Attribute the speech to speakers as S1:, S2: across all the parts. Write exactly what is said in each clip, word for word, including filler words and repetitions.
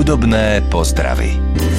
S1: Hudobné pozdravy.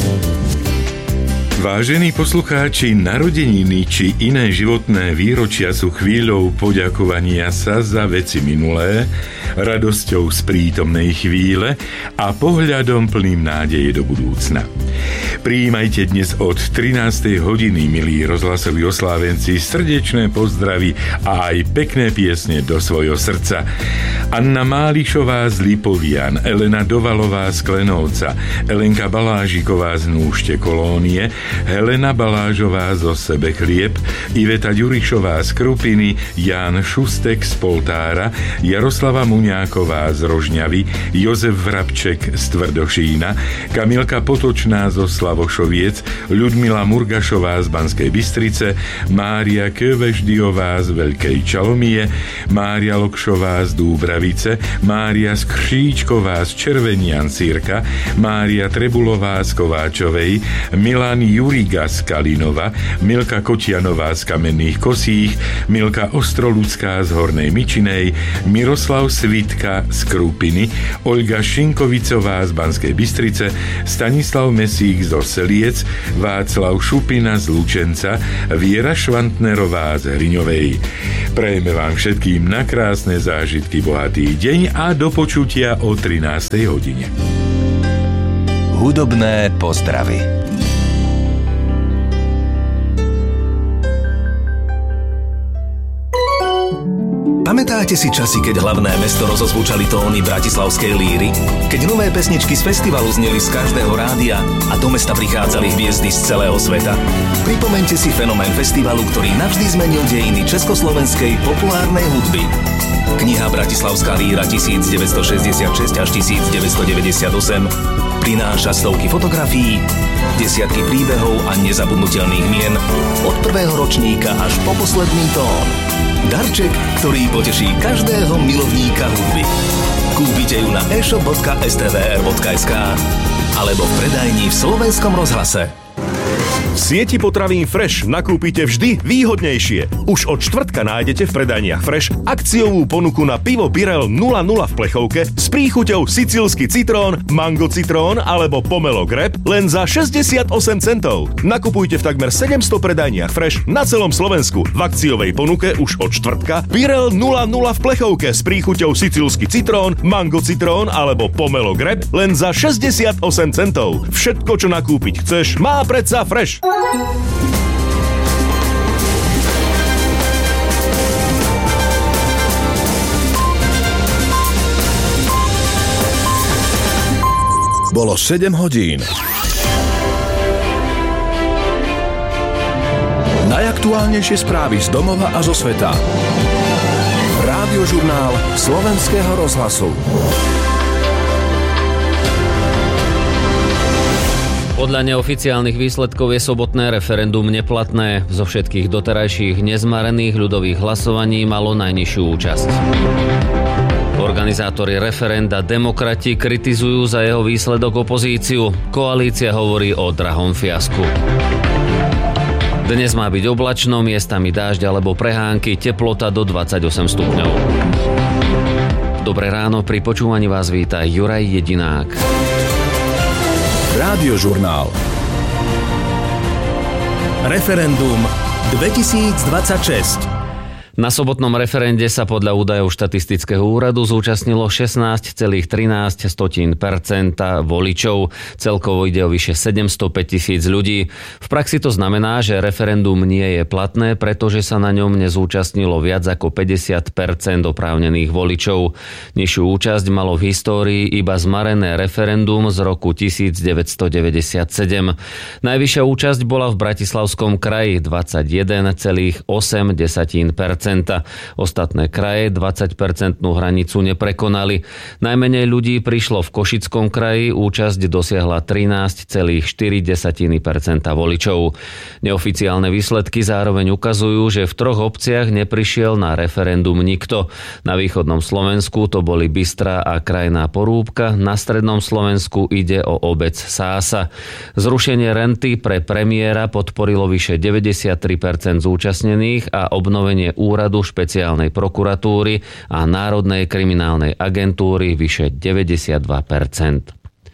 S2: Vážení poslucháči, narodeniny či iné životné výročia sú chvíľou poďakovania sa za veci minulé, radosťou z prítomnej chvíle a pohľadom plným nádeje do budúcna. Prijímajte dnes od trinástej hodiny, milí rozhlasoví oslávenci, srdečné pozdravy a aj pekné piesne do svojho srdca. Anna Málišová z Lipovian, Elena Dovalová z Klenovca, Elenka Balážiková z Núšte Kolónie, Helena Balážová zo Sebechlieb, Iveta Ďurišová z Krupiny, Ján Šustek z Poltára, Jaroslava Muňáková z Rožňavy, Jozef Vrabček z Tvrdošína, Kamilka Potočná zo Slavošoviec, Ľudmila Murgašová z Banskej Bystrice, Mária Köveždiová z Veľkej Čalomie, Mária Lokšová z Dúbravice, Mária Skříčková z Červenian Sýrka, Mária Trebulová z Kováčovej, Milan Juriga z Kalinova, Milka Kotianová z Kamenných Kosích, Milka Ostroludská z Hornej Mičinej, Miroslav Svitka z Krupiny, Olga Šinkovicová z Banskej Bystrice, Stanislav Mesík zo Seliec, Václav Šupina z Lučenca, Viera Švantnerová z Hriňovej. Prejme vám všetkým na krásne zážitky bohatý deň a do počutia o trinástej hodine.
S1: Hudobné pozdravy.
S3: Pamätáte si časy, keď hlavné mesto rozozvučali tóny bratislavskej líry? Keď nové pesničky z festivalu zneli z každého rádia a do mesta prichádzali hviezdy z celého sveta? Pripomeňte si fenomén festivalu, ktorý navždy zmenil dejiny československej populárnej hudby. Kniha Bratislavská líra devätnásťstošesťdesiatšesť až devätnásťstodeväťdesiatosem prináša stovky fotografií, desiatky príbehov a nezabudnutelných mien od prvého ročníka až po posledný tón. Darček, ktorý poteší každého milovníka hudby. Kúpite ju na e-shop bodka es té vé er bodka es ká alebo v predajni v Slovenskom rozhlase.
S4: V sieti potravín Fresh nakúpite vždy výhodnejšie. Už od štvrtka nájdete v predajniach Fresh akciovú ponuku na pivo Birell nula nula v plechovke s príchuťou sicílsky citrón, mango citrón alebo pomelo greb len za šesťdesiatosem centov. Nakupujte v takmer sedemsto predajniach Fresh na celom Slovensku. V akciovej ponuke už od štvrtka Birell nula nula v plechovke s príchuťou sicílsky citrón, mango citrón alebo pomelo greb len za šesťdesiatosem centov. Všetko, čo nakúpiť chceš, má predsa Fresh.
S5: Bolo sedem hodín. Najaktuálnejšie správy z domova a zo sveta. Rádiožurnál Slovenského rozhlasu.
S6: Podľa neoficiálnych výsledkov je sobotné referendum neplatné. Zo všetkých doterajších nezmarených ľudových hlasovaní malo najnižšiu účasť. Organizátori referenda Demokrati kritizujú za jeho výsledok opozíciu. Koalícia hovorí o drahom fiasku. Dnes má byť oblačno, miestami dážď alebo prehánky, teplota do dvadsaťosem stupňov. Dobré ráno, pri počúvaní vás víta Juraj Jedinák.
S5: Rádiožurnál. Referendum dvetisícdvadsaťšesť.
S6: Na sobotnom referende sa podľa údajov štatistického úradu zúčastnilo šestnásť celá trinásť percenta voličov. Celkovo ide o vyše sedemstopäť tisíc ľudí. V praxi to znamená, že referendum nie je platné, pretože sa na ňom nezúčastnilo viac ako päťdesiat percent oprávnených voličov. Nižšiu účasť malo v histórii iba zmarené referendum z roku devätnásťstodeväťdesiatsedem. Najvyššia účasť bola v Bratislavskom kraji dvadsaťjeden celá osem percenta. Ostatné kraje dvadsaťpercentnú hranicu neprekonali. Najmenej ľudí prišlo v Košickom kraji, účasť dosiahla trinásť celá štyri percenta voličov. Neoficiálne výsledky zároveň ukazujú, že v troch obciach neprišiel na referendum nikto. Na východnom Slovensku to boli Bystrá a Krajná Porúbka, na strednom Slovensku ide o obec Sása. Zrušenie renty pre premiéra podporilo vyše deväťdesiattri percent zúčastnených a obnovenie úradu špeciálnej prokuratúry a Národnej kriminálnej agentúry vyše deväťdesiatdva percent.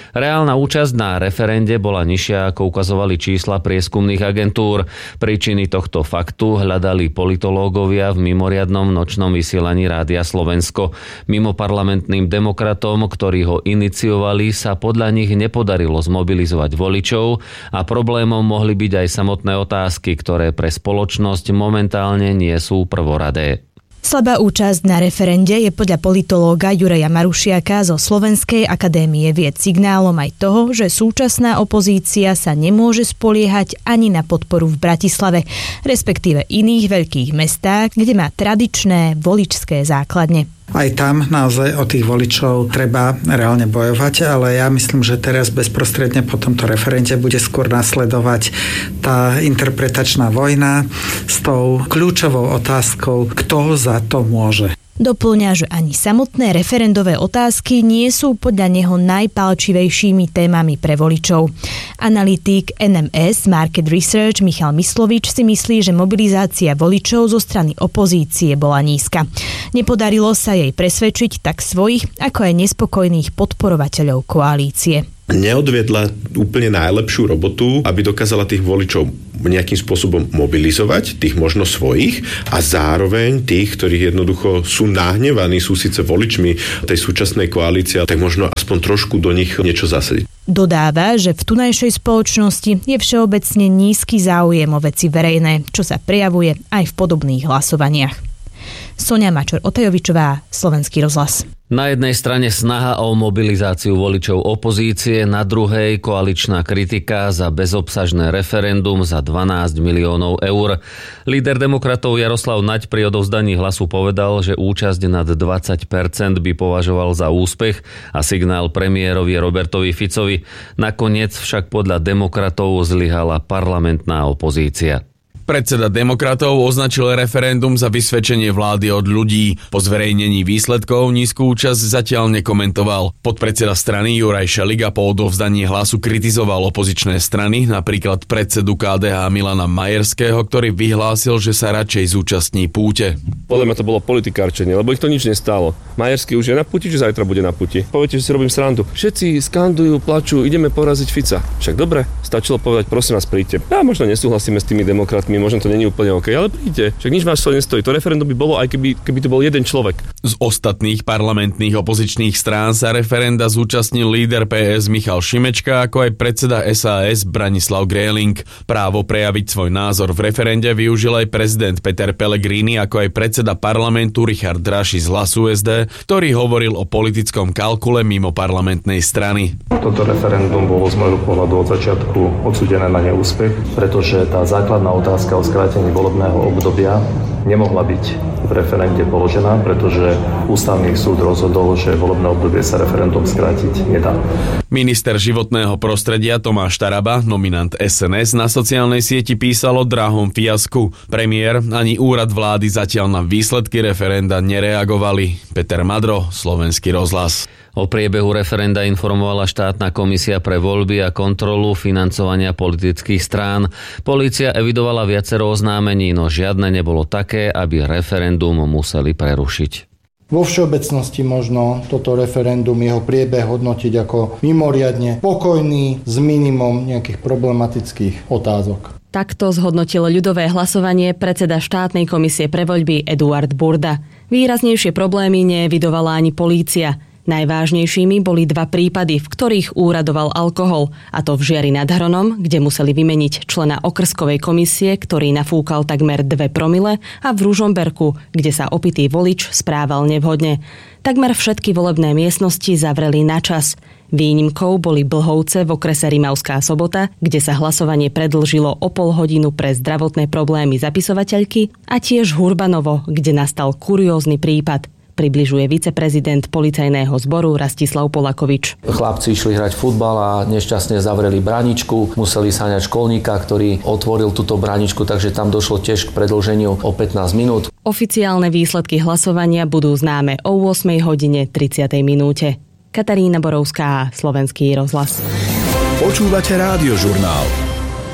S6: Reálna účasť na referende bola nižšia, ako ukazovali čísla prieskumných agentúr. Príčiny tohto faktu hľadali politológovia v mimoriadnom nočnom vysielaní Rádia Slovensko. Mimo parlamentným demokratom, ktorí ho iniciovali, sa podľa nich nepodarilo zmobilizovať voličov a problémom mohli byť aj samotné otázky, ktoré pre spoločnosť momentálne nie sú prvoradé.
S7: Slabá účasť na referende je podľa politológa Juraja Marušiaka zo Slovenskej akadémie vied signálom aj toho, že súčasná opozícia sa nemôže spoliehať ani na podporu v Bratislave, respektíve iných veľkých mestách, kde má tradičné voličské základne.
S8: Aj tam naozaj o tých voličov treba reálne bojovať, ale ja myslím, že teraz bezprostredne po tomto referende bude skôr nasledovať tá interpretačná vojna s tou kľúčovou otázkou, kto za to môže.
S7: Doplňa, že ani samotné referendové otázky nie sú podľa neho najpálčivejšími témami pre voličov. Analytik en em es Market Research Michal Myslovič si myslí, že mobilizácia voličov zo strany opozície bola nízka. Nepodarilo sa jej presvedčiť tak svojich, ako aj nespokojných podporovateľov koalície.
S9: Neodvedla úplne najlepšiu robotu, aby dokázala tých voličov nejakým spôsobom mobilizovať, tých možno svojich, a zároveň tých, ktorí jednoducho sú nahnevaní, sú síce voličmi tej súčasnej koalície, tak možno aspoň trošku do nich niečo zasadiť.
S7: Dodáva, že v tunajšej spoločnosti je všeobecne nízky záujem o veci verejné, čo sa prejavuje aj v podobných hlasovaniach. Sonia Mačor-Otajovičová, Slovenský rozhlas.
S6: Na jednej strane snaha o mobilizáciu voličov opozície, na druhej koaličná kritika za bezobsažné referendum za dvanásť miliónov eur. Líder demokratov Jaroslav Naď pri odovzdaní hlasu povedal, že účasť nad dvadsať percent by považoval za úspech a signál premiérovi Robertovi Ficovi. Nakoniec však podľa demokratov zlyhala parlamentná opozícia.
S10: Predseda demokratov označil referendum za vysvedčenie vlády od ľudí. Po zverejnení výsledkov nízku účasť zatiaľ nekomentoval. Podpredseda strany Juraj Šeliga po odovzdaní hlasu kritizoval opozičné strany, napríklad predsedu ká dé há Milana Majerského, ktorý vyhlásil, že sa radšej zúčastní púte.
S11: Podľa mňa to bolo politikárčenie, lebo ich to nič nestálo. Majerský už je na puti, či zajtra bude na puti? Poviete, že si robím srandu. Všetci skandujú, plačú, ideme poraziť Fica. Však dobre, stačilo povedať, prosím vás, príďte. Ja možno nesúhlasíme s tými demokratmi, možno to není úplne OK, ale príďte. Však nič vás to nestojí. To referendum by bolo, aj keby, keby to bol jeden človek.
S10: Z ostatných parlamentných opozičných strán sa referenda zúčastnil líder pé es Michal Šimečka, ako aj predseda es a es Branislav Gröling. Právo prejaviť svoj názor v referende využil aj prezident Peter Pellegrini, ako aj predseda parlamentu Richard Raši z Hlasu es dé, ktorý hovoril o politickom kalkule mimo parlamentnej strany.
S12: Toto referendum bolo z môjho pohľadu od začiatku odsúdené na neúspech, pretože tá základná otázka o skrátení volebného obdobia nemohla byť v referende položená, pretože ústavný súd rozhodol, že volebné obdobie sa referendum skrátiť nedá.
S10: Minister životného prostredia Tomáš Taraba, nominant es en es, na sociálnej sieti písal o drahom fiasku. Premiér ani úrad vlády zatiaľ na výsledky referenda nereagovali. Peter Madro, Slovenský rozhlas.
S6: O priebehu referenda informovala štátna komisia pre voľby a kontrolu financovania politických strán. Polícia evidovala viacero oznámení, no žiadne nebolo také, aby referendum museli prerušiť.
S13: Vo všeobecnosti možno toto referendum, jeho priebeh hodnotiť ako mimoriadne pokojný s minimum nejakých problematických otázok.
S14: Takto zhodnotil ľudové hlasovanie predseda štátnej komisie pre voľby Eduard Burda. Výraznejšie problémy neevidovala ani polícia. Najvážnejšími boli dva prípady, v ktorých úradoval alkohol, a to v Žiari nad Hronom, kde museli vymeniť člena okrskovej komisie, ktorý nafúkal takmer dve promile, a v Ružomberku, kde sa opitý volič správal nevhodne. Takmer všetky volebné miestnosti zavreli na čas. Výnimkou boli Blhovce v okrese Rimavská Sobota, kde sa hlasovanie predĺžilo o pol hodinu pre zdravotné problémy zapisovateľky, a tiež Hurbanovo, kde nastal kuriózny prípad. Približuje viceprezident policajného zboru Rastislav Polakovič.
S15: Chlapci išli hrať futbal a nešťastne zavreli bráničku. Museli sáňať školníka, ktorý otvoril túto bráničku, takže tam došlo tiež k predĺženiu o pätnásť minút.
S14: Oficiálne výsledky hlasovania budú známe o ôsmej hodine tridsiatej minúte. Katarína Borovská, Slovenský rozhlas.
S5: Počúvate Rádiožurnál.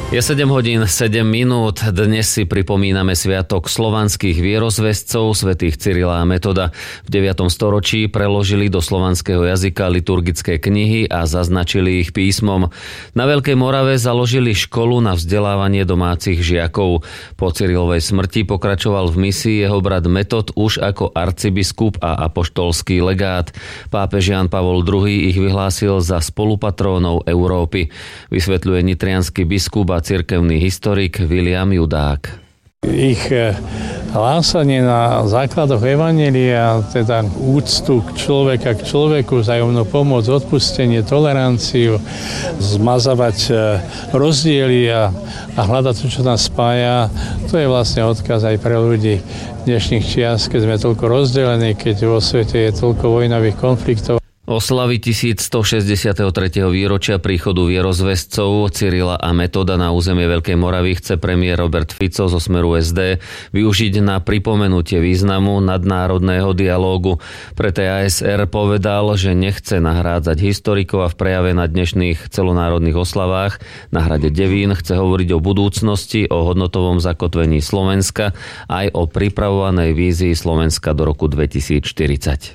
S6: Je sedem hodín sedem minút. Dnes si pripomíname sviatok slovanských vierozvescov svätých Cyrila a Metoda. V deviatom storočí preložili do slovanského jazyka liturgické knihy a zaznačili ich písmom. Na Veľkej Morave založili školu na vzdelávanie domácich žiakov. Po Cyrilovej smrti pokračoval v misii jeho brat Metod už ako arcibiskup a apoštolský legát. Pápež Ján Pavol druhý. ich vyhlásil za spolupatrónov Európy. Vysvetľuje nitriansky biskup a cirkevný historik Viliam Judák.
S16: Ich hlásanie na základoch evanjelia, teda úctu k človeka k človeku, vzájomnú pomoc, odpustenie, toleranciu, zmazávať rozdiely a, a hľadať to, čo nás spája, to je vlastne odkaz aj pre ľudí dnešných čias, keď sme toľko rozdelení, keď vo svete je toľko vojnových konfliktov.
S6: Oslavy tisícstošesťdesiattri. výročia príchodu vierozvescov Cyrila a Metoda na územie Veľkej Moravy chce premiér Robert Fico zo Smeru es dé využiť na pripomenutie významu nadnárodného dialógu. Pre té a es er povedal, že nechce nahrádzať historikov a v prejave na dnešných celonárodných oslavách na hrade Devín chce hovoriť o budúcnosti, o hodnotovom zakotvení Slovenska aj o pripravovanej vízii Slovenska do roku dvetisícštyridsať.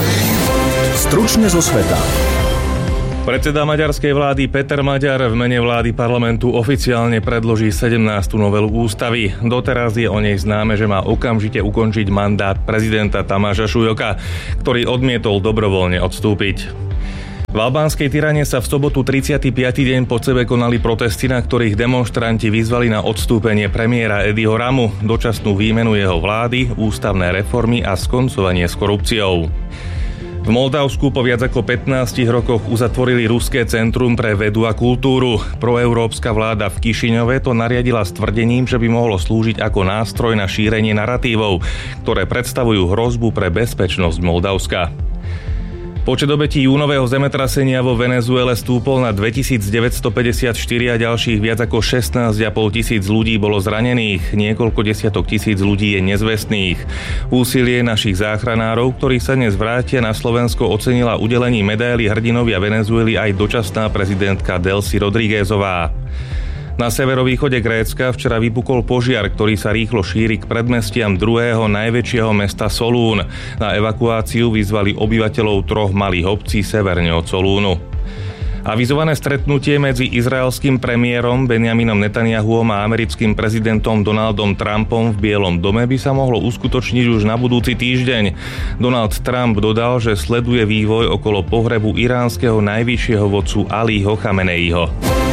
S5: Stručne zo sveta.
S17: Predseda maďarskej vlády Peter Maďar v mene vlády parlamentu oficiálne predloží sedemnástu novelu ústavy. Doteraz je o nej známe, že má okamžite ukončiť mandát prezidenta Tamáša Šujoka, ktorý odmietol dobrovoľne odstúpiť. V albánskej Tirane sa v sobotu tridsiaty piaty deň po sebe konali protesty, na ktorých demonštranti vyzvali na odstúpenie premiéra Ediho Ramu, dočasnú výmenu jeho vlády, ústavné reformy a skoncovanie s korupciou. V Moldavsku po viac ako pätnástich rokoch uzatvorili Ruské centrum pre vedu a kultúru. Proeurópska vláda v Kišiňove to nariadila s tvrdením, že by mohlo slúžiť ako nástroj na šírenie naratívov, ktoré predstavujú hrozbu pre bezpečnosť Moldavska. Počet obetí júnového zemetrasenia vo Venezuele stúpol na dvetisícdeväťstopäťdesiatštyri a ďalších viac ako šestnásť a pol tisíc ľudí bolo zranených, niekoľko desiatok tisíc ľudí je nezvestných. Úsilie našich záchranárov, ktorí sa dnes vrátia na Slovensko, ocenila udelením medaily hrdinovia Venezuely aj dočasná prezidentka Delcy Rodríguezová. Na severovýchode Grécka včera vypukol požiar, ktorý sa rýchlo šíri k predmestiam druhého najväčšieho mesta Solún. Na evakuáciu vyzvali obyvateľov troch malých obcí severne od Solúnu. Avizované stretnutie medzi izraelským premiérom Benjaminom Netanyahuom a americkým prezidentom Donaldom Trumpom v Bielom dome by sa mohlo uskutočniť už na budúci týždeň. Donald Trump dodal, že sleduje vývoj okolo pohrebu iránskeho najvyššieho vodcu Alího Chameneiho.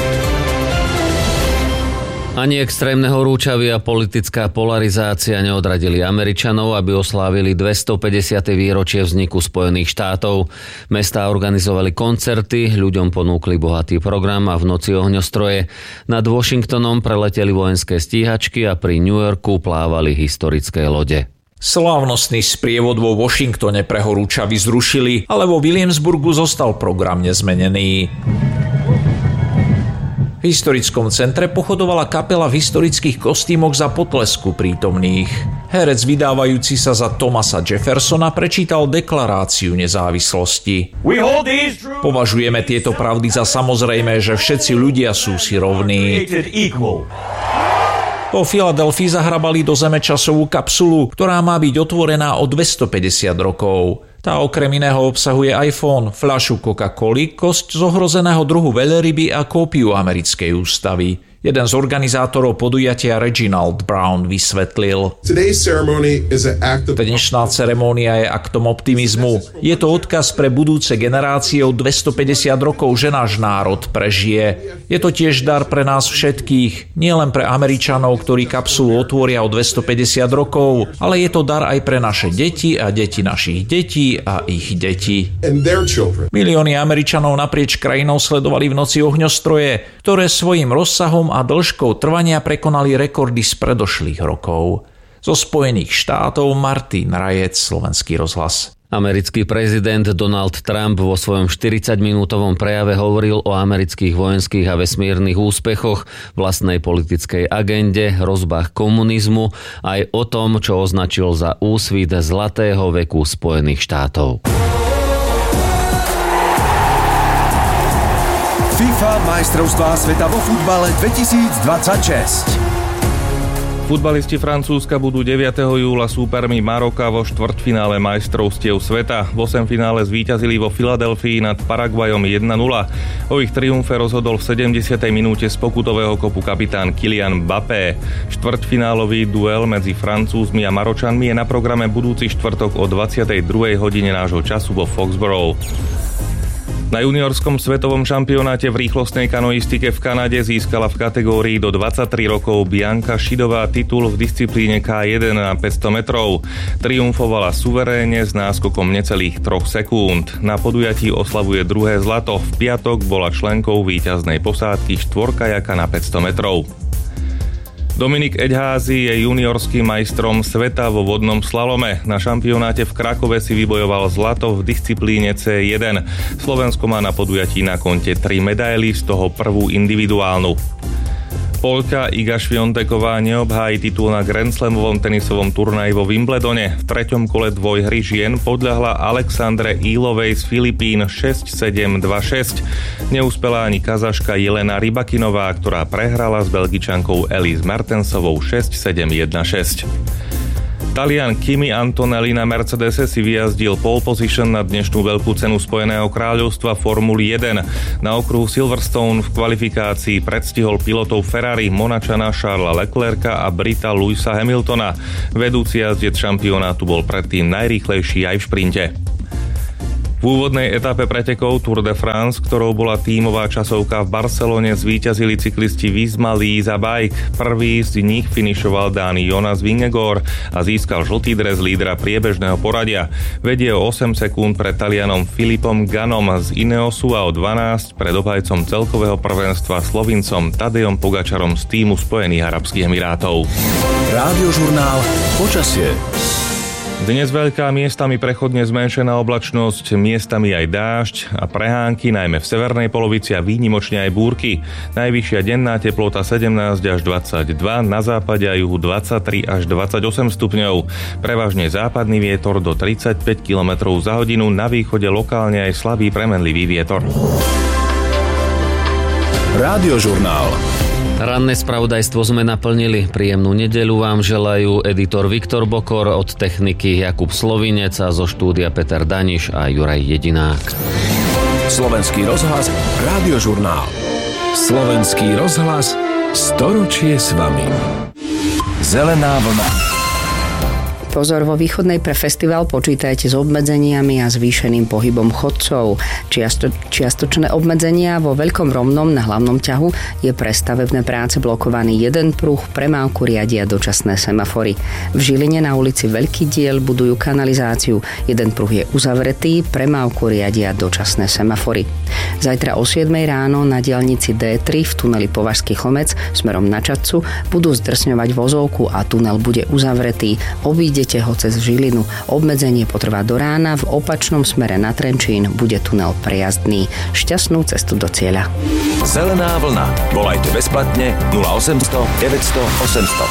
S6: Ani extrémne horúčavy a politická polarizácia neodradili Američanov, aby oslávili dvestopäťdesiate výročie vzniku Spojených štátov. Mestá organizovali koncerty, ľuďom ponúkli bohatý program a v noci ohňostroje. Nad Washingtonom preleteli vojenské stíhačky a pri New Yorku plávali historické lode.
S18: Slávnostný sprievod vo Washingtone pre horúčavy zrušili, ale vo Williamsburgu zostal program nezmenený. V historickom centre pochodovala kapela v historických kostýmoch za potlesku prítomných. Herec vydávajúci sa za Thomasa Jeffersona prečítal deklaráciu nezávislosti. Považujeme tieto pravdy za samozrejmé, že všetci ľudia sú si rovní. Po Filadelfii zahrabali do zeme časovú kapsulu, ktorá má byť otvorená o dvestopäťdesiat rokov. Tá okrem iného obsahuje iPhone, fľašu Coca-Coly, kosť zohrozeného druhu veľryby a kópiu americkej ústavy. Jeden z organizátorov podujatia Reginald Brown vysvetlil: Dnešná ceremónia je aktom optimizmu. Je to odkaz pre budúce generácie o dvestopäťdesiat rokov, že náš národ prežije. Je to tiež dar pre nás všetkých, nielen pre Američanov, ktorí kapsulu otvoria o dvestopäťdesiat rokov, ale je to dar aj pre naše deti a deti našich detí a ich deti. Milióny Američanov naprieč krajinou sledovali v noci ohňostroje, ktoré svojím rozsahom a dĺžkou trvania prekonali rekordy z predošlých rokov. Zo Spojených štátov Martin Rajec, Slovenský rozhlas.
S6: Americký prezident Donald Trump vo svojom štyridsaťminútovom prejave hovoril o amerických vojenských a vesmírnych úspechoch, vlastnej politickej agende, hrozbách komunizmu, aj o tom, čo označil za úsvit zlatého veku Spojených štátov.
S5: FIFA majstrovstvá sveta vo futbale dvetisícdvadsaťšesť.
S17: Futbalisti Francúzska budú deviateho júla súpermi Maroka vo štvrťfinále majstrovstiev sveta. V osemfinále zvíťazili vo Filadelfii nad Paraguajom jeden nula. O ich triumfe rozhodol v sedemdesiatej minúte z pokutového kopu kapitán Kylian Mbappé. Štvrťfinálový duel medzi Francúzmi a Maročanmi je na programe budúci štvrtok o dvadsiatej druhej hodine nášho času vo Foxborough. Na juniorskom svetovom šampionáte v rýchlostnej kanoistike v Kanade získala v kategórii do dvadsaťtri rokov Bianka Šidová titul v disciplíne ká jeden na päťsto metrov. Triumfovala suverénne s náskokom necelých troch sekúnd. Na podujatí oslavuje druhé zlato. V piatok bola členkou víťaznej posádky štvorkajaka na päťsto metrov. Dominik Eďházy je juniorským majstrom sveta vo vodnom slalome. Na šampionáte v Krakove si vybojoval zlato v disciplíne cé jeden. Slovensko má na podujatí na konte tri medaily, z toho prvú individuálnu. Poľka Iga Świąteková neobhájí titul na Grand Slamovom tenisovom turnaji vo Wimbledone. V treťom kole dvojhry žien podľahla Alexandre Ílovej z Filipín šesť sedem dva šesť. Neúspela ani Kazaška Jelena Rybakinová, ktorá prehrala s Belgičankou Elise Mertensovou šesť sedem jeden šesť. Talian Kimi Antonelli na Mercedese si vyjazdil pole position na dnešnú veľkú cenu Spojeného kráľovstva Formuly jeden. Na okruhu Silverstone v kvalifikácii predstihol pilotov Ferrari Monačana Charlesa Leclerca a Brita Lewisa Hamiltona. Vedúci jazdec šampionátu bol predtým najrýchlejší aj v šprinte. V úvodnej etape pretekov Tour de France, ktorou bola tímová časovka v Barcelone, zvíťazili cyklisti Visma Lease Bike. Prvý z nich finišoval Dány Jonas Vingegaard a získal žltý dres lídra priebežného poradia. Vedie o osem sekúnd pred Talianom Filipom Ganom z Ineosu a o dvanásť pred obhajcom celkového prvenstva Slovincom Tadejom Pogačarom z tímu Spojených arabských emirátov.
S5: Rádiožurnál Počasie.
S17: Dnes veľká miestami prechodne zmenšená oblačnosť, miestami aj dážď a prehánky, najmä v severnej polovici a výnimočne aj búrky. Najvyššia denná teplota sedemnásť až dvadsaťdva, na západe a juhu dvadsaťtri až dvadsaťosem stupňov. Prevažne západný vietor do tridsaťpäť kilometrov za hodinu, na východe lokálne aj slabý premenlivý vietor.
S5: Rádiožurnál.
S6: Ranné spravodajstvo sme naplnili. Príjemnú nedeľu vám želajú editor Viktor Bokor, od techniky Jakub Slovinec a zo štúdia Peter Daniš a Juraj Jedinák.
S5: Slovenský rozhlas, Rádiožurnál. Slovenský rozhlas, storočie s vami. Zelená vlna.
S19: Pozor, vo Východnej pre festival počítajte s obmedzeniami a zvýšeným pohybom chodcov. Čiasto, čiastočné obmedzenia vo Veľkom Romnom na hlavnom ťahu je pre stavebné práce blokovaný jeden pruh, premávku riadia dočasné semafory. V Žiline na ulici Veľký diel budujú kanalizáciu. Jeden pruh je uzavretý, premávku riadia dočasné semafory. Zajtra o siedmej ráno na diaľnici dé tri v tuneli Považský Chlmec smerom na Čadcu budú zdrsňovať vozovku a tunel bude uzavretý. Obíde Idete ho cez Žilinu. Obmedzenie potrvá do rána, v opačnom smere na Trenčín bude tunel prejazdný. Šťastnú cestu do cieľa.
S5: Zelená vlna. Volajte bezplatne nula osemsto deväťsto osemsto.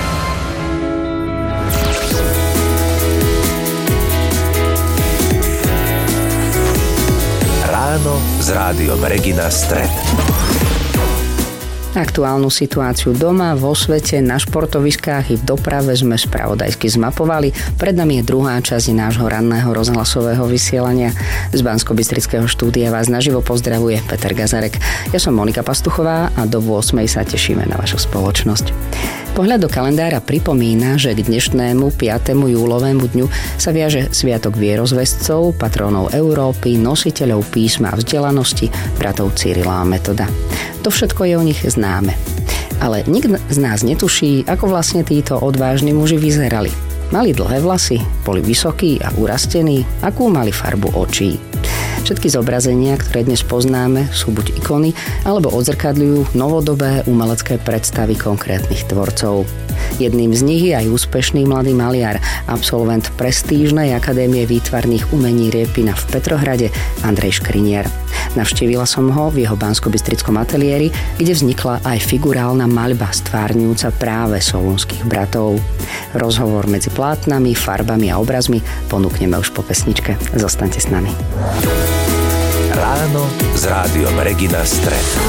S5: Ráno s rádiom Regina Stred.
S19: Aktuálnu situáciu doma, vo svete, na športoviskách i v doprave sme spravodajsky zmapovali. Pred nami je druhá časť nášho ranného rozhlasového vysielania. Z Banskobystrického štúdia vás naživo pozdravuje Peter Gazarek. Ja som Monika Pastuchová a do ôsmej sa tešíme na vašu spoločnosť. Pohľad do kalendára pripomína, že k dnešnému piatemu júlovému dňu sa viaže sviatok vierozvescov, patrónov Európy, nositeľov písma a vzdelanosti, bratov Cyrila a Metoda. To všetko je o nich známe. Ale nikto z nás netuší, ako vlastne títo odvážni muži vyzerali. Mali dlhé vlasy, boli vysokí a urastení, akú mali farbu očí. Všetky zobrazenia, ktoré dnes poznáme, sú buď ikony, alebo odzrkadľujú novodobé umelecké predstavy konkrétnych tvorcov. Jedným z nich je aj úspešný mladý maliar, absolvent prestížnej akadémie výtvarných umení Riepina v Petrohrade, Andrej Škriniar. Navštívila som ho v jeho banskobystrickom ateliéri, kde vznikla aj figurálna maľba stvárňujúca práve solúnskych bratov. Rozhovor medzi plátnami, farbami a obrazmi ponúkneme už po pesničke. Zostaňte s nami.
S5: Ráno s rádiom Regina Stred.